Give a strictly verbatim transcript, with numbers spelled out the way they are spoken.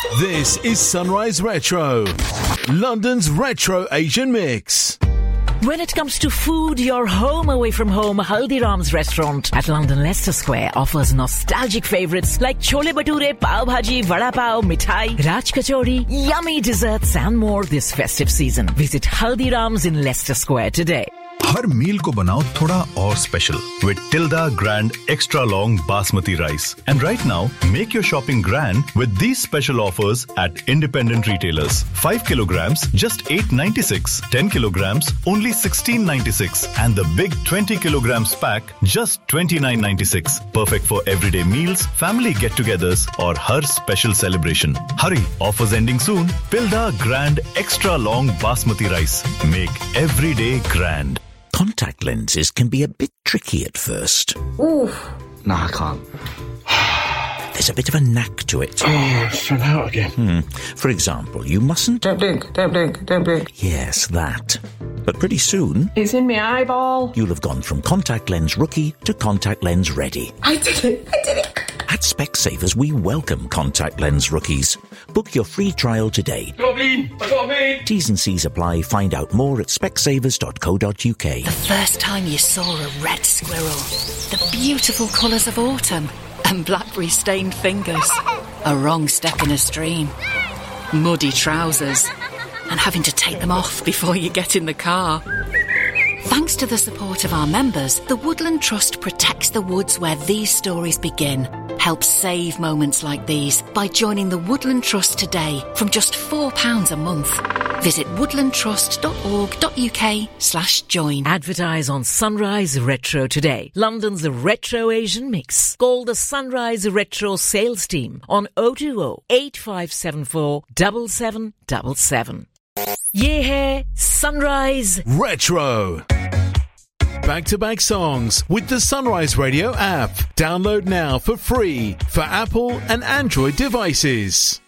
This is Sunrise Retro, London's retro Asian mix. When it comes to food, your home away from home, Haldiram's restaurant at London Leicester Square offers nostalgic favourites like chole bhature, pav bhaji, vada pav, mithai, raj kachori, yummy desserts and more this festive season. Visit Haldiram's in Leicester Square today. हर मील को बनाओ थोड़ा और special with Tilda Grand Extra Long Basmati Rice. And right now, make your shopping grand with these special offers at independent retailers. five kilograms, just eight ninety-six. ten kilograms, only sixteen ninety-six. And the big twenty kilograms pack, just twenty-nine ninety-six. Perfect for everyday meals, family get-togethers, or her special celebration. Hurry, offers ending soon. Tilda Grand Extra Long Basmati Rice. Make every day grand. Contact lenses can be a bit tricky at first. Oof. No, I can't. There's a bit of a knack to it. Oh, it's fell out again. Hmm. For example, you mustn't... Don't blink, don't blink, don't blink. Yes, that. But pretty soon... It's in my eyeball. You'll have gone from contact lens rookie to contact lens ready. I did it, I did it. At Specsavers, we welcome contact lens rookies. Book your free trial today. Got me, I got me. T's and C's apply. Find out more at specsavers dot co dot uk. The first time you saw a red squirrel, the beautiful colours of autumn, and blackberry-stained fingers, a wrong step in a stream, muddy trousers, and having to take them off before you get in the car. Thanks to the support of our members, the Woodland Trust protects the woods where these stories begin. Help save moments like these by joining the Woodland Trust today from just four pounds a month. Visit woodlandtrust.org.uk slash join. Advertise on Sunrise Retro today. London's retro Asian mix. Call the Sunrise Retro sales team on oh two oh, eight five seven four, seven seven seven seven. Ye hai Sunrise Retro. Back-to-back songs with the Sunrise Radio app. Download now for free for Apple and Android devices.